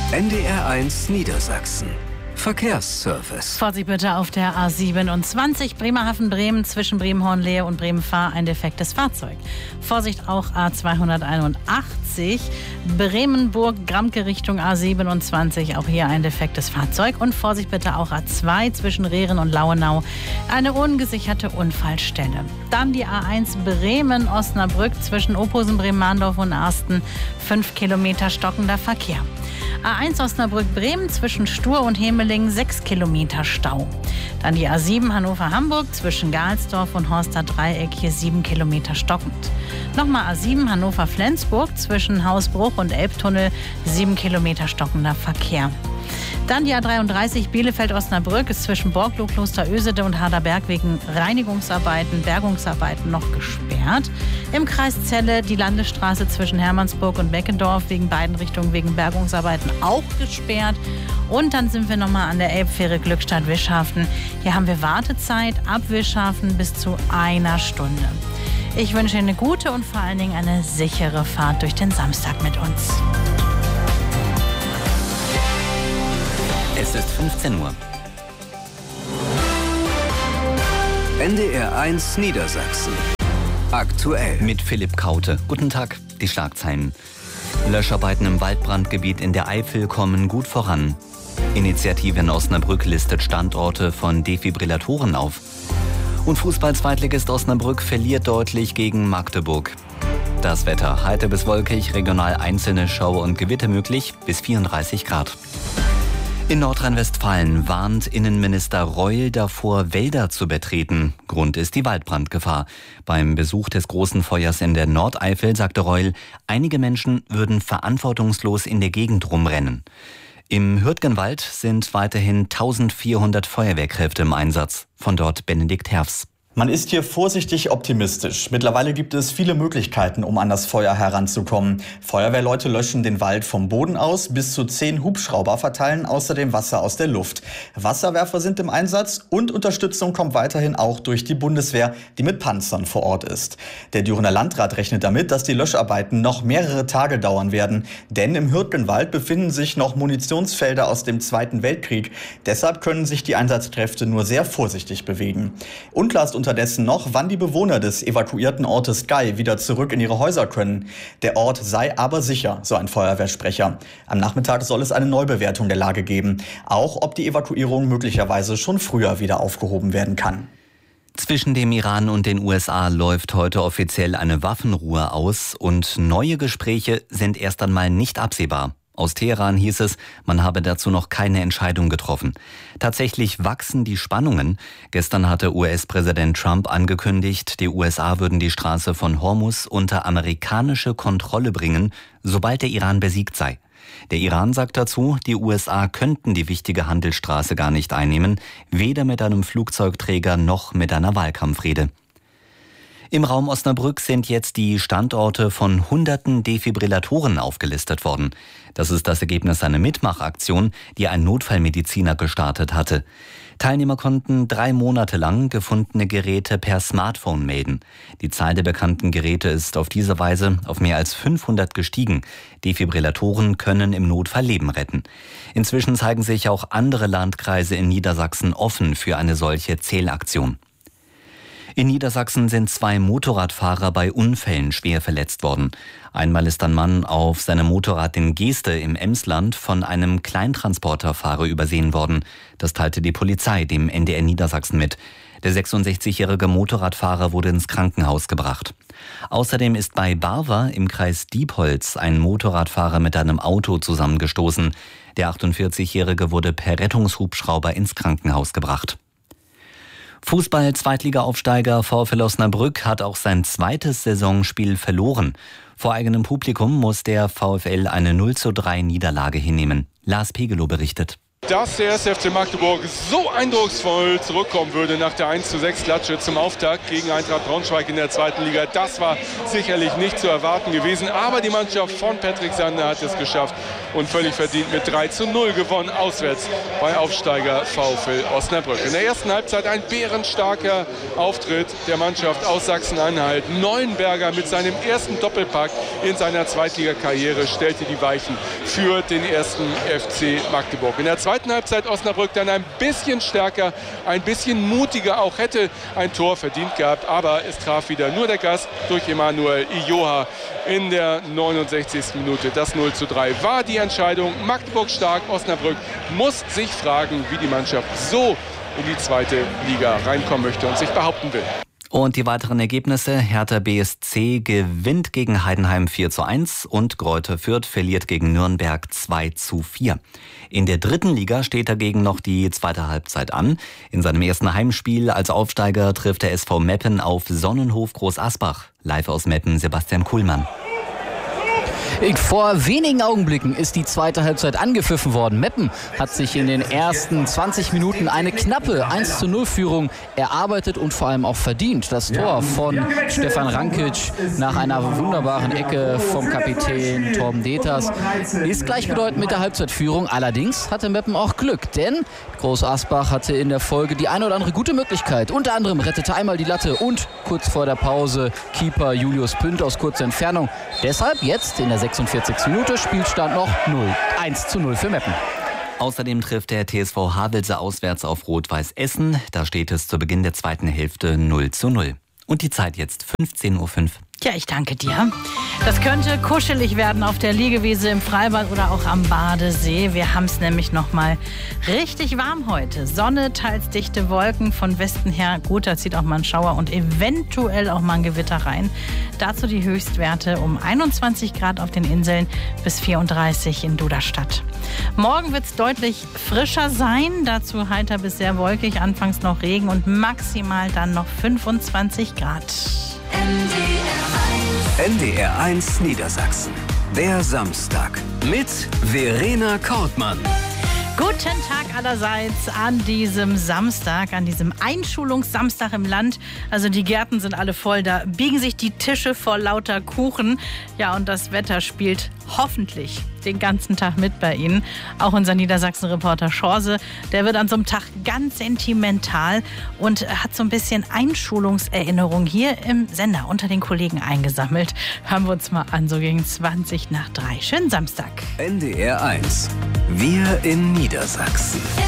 NDR1 Niedersachsen. Verkehrsservice. Vorsicht bitte auf der A27 Bremerhaven-Bremen zwischen Bremen-Hornlehe und Bremen-Fahr ein defektes Fahrzeug. Vorsicht auch A281 Bremenburg-Gramke Richtung A27, auch hier ein defektes Fahrzeug. Und Vorsicht bitte auch A2 zwischen Rehren und Lauenau, eine ungesicherte Unfallstelle. Dann die A1 Bremen-Osnabrück zwischen Ophusen, Bremen-Mahndorf und Arsten, 5 Kilometer stockender Verkehr. A1 Osnabrück-Bremen zwischen Stur und Hemeling 6 Kilometer Stau. Dann die A7 Hannover-Hamburg zwischen Gahlsdorf und Horster Dreieck, hier 7 Kilometer stockend. Nochmal A7 Hannover-Flensburg zwischen Hausbruch und Elbtunnel, 7 Kilometer stockender Verkehr. Dann die A33 Bielefeld-Osnabrück ist zwischen Borgloh, Klosterösede und Harderberg wegen Bergungsarbeiten noch gesperrt. Im Kreis Celle die Landesstraße zwischen Hermannsburg und Beckendorf wegen beiden Richtungen wegen Bergungsarbeiten auch gesperrt. Und dann sind wir nochmal an der Elbfähre Glückstadt-Wischhafen. Hier haben wir Wartezeit ab Wischhafen bis zu 1 Stunde. Ich wünsche Ihnen eine gute und vor allen Dingen eine sichere Fahrt durch den Samstag mit uns. Es ist 15 Uhr. NDR1 Niedersachsen. Aktuell. Mit Philipp Kaute. Guten Tag, die Schlagzeilen. Löscharbeiten im Waldbrandgebiet in der Eifel kommen gut voran. Initiative in Osnabrück listet Standorte von Defibrillatoren auf. Und Fußball-Zweitligist Osnabrück verliert deutlich gegen Magdeburg. Das Wetter: heiter bis wolkig, regional einzelne Schauer und Gewitter möglich, bis 34 Grad. In Nordrhein-Westfalen warnt Innenminister Reul davor, Wälder zu betreten. Grund ist die Waldbrandgefahr. Beim Besuch des großen Feuers in der Nordeifel sagte Reul, einige Menschen würden verantwortungslos in der Gegend rumrennen. Im Hürtgenwald sind weiterhin 1400 Feuerwehrkräfte im Einsatz. Von dort Benedikt Herfs. Man ist hier vorsichtig optimistisch. Mittlerweile gibt es viele Möglichkeiten, um an das Feuer heranzukommen. Feuerwehrleute löschen den Wald vom Boden aus, bis zu 10 Hubschrauber verteilen außerdem Wasser aus der Luft. Wasserwerfer sind im Einsatz und Unterstützung kommt weiterhin auch durch die Bundeswehr, die mit Panzern vor Ort ist. Der Dürener Landrat rechnet damit, dass die Löscharbeiten noch mehrere Tage dauern werden. Denn im Hürtgenwald befinden sich noch Munitionsfelder aus dem Zweiten Weltkrieg. Deshalb können sich die Einsatzkräfte nur sehr vorsichtig bewegen. Unklar ist unterdessen noch, wann die Bewohner des evakuierten Ortes Gay wieder zurück in ihre Häuser können. Der Ort sei aber sicher, so ein Feuerwehrsprecher. Am Nachmittag soll es eine Neubewertung der Lage geben. Auch ob die Evakuierung möglicherweise schon früher wieder aufgehoben werden kann. Zwischen dem Iran und den USA läuft heute offiziell eine Waffenruhe aus und neue Gespräche sind erst einmal nicht absehbar. Aus Teheran hieß es, man habe dazu noch keine Entscheidung getroffen. Tatsächlich wachsen die Spannungen. Gestern hatte US-Präsident Trump angekündigt, die USA würden die Straße von Hormuz unter amerikanische Kontrolle bringen, sobald der Iran besiegt sei. Der Iran sagt dazu, die USA könnten die wichtige Handelsstraße gar nicht einnehmen, weder mit einem Flugzeugträger noch mit einer Wahlkampfrede. Im Raum Osnabrück sind jetzt die Standorte von hunderten Defibrillatoren aufgelistet worden. Das ist das Ergebnis einer Mitmachaktion, die ein Notfallmediziner gestartet hatte. Teilnehmer konnten 3 Monate lang gefundene Geräte per Smartphone melden. Die Zahl der bekannten Geräte ist auf diese Weise auf mehr als 500 gestiegen. Defibrillatoren können im Notfall Leben retten. Inzwischen zeigen sich auch andere Landkreise in Niedersachsen offen für eine solche Zählaktion. In Niedersachsen sind 2 Motorradfahrer bei Unfällen schwer verletzt worden. Einmal ist ein Mann auf seinem Motorrad in Geeste im Emsland von einem Kleintransporterfahrer übersehen worden. Das teilte die Polizei dem NDR Niedersachsen mit. Der 66-jährige Motorradfahrer wurde ins Krankenhaus gebracht. Außerdem ist bei Barwer im Kreis Diepholz ein Motorradfahrer mit einem Auto zusammengestoßen. Der 48-jährige wurde per Rettungshubschrauber ins Krankenhaus gebracht. Fußball-Zweitliga-Aufsteiger VfL Osnabrück hat auch sein zweites Saisonspiel verloren. Vor eigenem Publikum muss der VfL eine 0:3 Niederlage hinnehmen. Lars Pegelow berichtet. Dass der 1. FC Magdeburg so eindrucksvoll zurückkommen würde nach der 1:6 Klatsche zum Auftakt gegen Eintracht Braunschweig in der 2. Liga, das war sicherlich nicht zu erwarten gewesen. Aber die Mannschaft von Patrick Sander hat es geschafft und völlig verdient mit 3:0 gewonnen, auswärts bei Aufsteiger VfL Osnabrück. In der ersten Halbzeit ein bärenstarker Auftritt der Mannschaft aus Sachsen-Anhalt. Neuenberger mit seinem ersten Doppelpack in seiner Zweitligakarriere stellte die Weichen für den 1. FC Magdeburg. In der zweiten Halbzeit Osnabrück dann ein bisschen stärker, ein bisschen mutiger, auch hätte ein Tor verdient gehabt, aber es traf wieder nur der Gast durch Emanuel Ijoha in der 69. Minute. Das 0:3 war die Entscheidung. Magdeburg stark, Osnabrück muss sich fragen, wie die Mannschaft so in die 2. Liga reinkommen möchte und sich behaupten will. Und die weiteren Ergebnisse: Hertha BSC gewinnt gegen Heidenheim 4:1 und Greuther Fürth verliert gegen Nürnberg 2:4. In der 3. Liga steht dagegen noch die zweite Halbzeit an. In seinem ersten Heimspiel als Aufsteiger trifft der SV Meppen auf Sonnenhof Groß Asbach. Live aus Meppen, Sebastian Kuhlmann. Vor wenigen Augenblicken ist die zweite Halbzeit angepfiffen worden. Meppen hat sich in den ersten 20 Minuten eine knappe 1:0-Führung erarbeitet und vor allem auch verdient. Das Tor von Stefan Rankic nach einer wunderbaren Ecke vom Kapitän Torben Deters ist gleichbedeutend mit der Halbzeitführung. Allerdings hatte Meppen auch Glück, denn Groß Asbach hatte in der Folge die eine oder andere gute Möglichkeit. Unter anderem rettete einmal die Latte und kurz vor der Pause Keeper Julius Pünd aus kurzer Entfernung. Deshalb jetzt in der 46. Minute Spielstand noch 1:0 für Meppen. Außerdem trifft der TSV Havelse auswärts auf Rot-Weiß Essen. Da steht es zu Beginn der zweiten Hälfte 0:0. Und die Zeit jetzt 15:05 Uhr. Ja, ich danke dir. Das könnte kuschelig werden auf der Liegewiese im Freibad oder auch am Badesee. Wir haben es nämlich noch mal richtig warm heute. Sonne, teils dichte Wolken, von Westen her gut, da zieht auch mal ein Schauer und eventuell auch mal ein Gewitter rein. Dazu die Höchstwerte um 21 Grad auf den Inseln bis 34 in Duderstadt. Morgen wird es deutlich frischer sein, dazu heiter bis sehr wolkig, anfangs noch Regen und maximal dann noch 25 Grad. NDR 1 Niedersachsen. Der Samstag mit Verena Kortmann. Guten Tag allerseits an diesem Samstag, an diesem Einschulungssamstag im Land. Also die Gärten sind alle voll, da biegen sich die Tische vor lauter Kuchen. Ja, und das Wetter spielt hoffentlich den ganzen Tag mit bei Ihnen. Auch unser Niedersachsen-Reporter Schorse, der wird an so einem Tag ganz sentimental und hat so ein bisschen Einschulungserinnerung hier im Sender unter den Kollegen eingesammelt. Hören wir uns mal an, so gegen 20 nach 3. Schönen Samstag. NDR 1. Wir in Niedersachsen.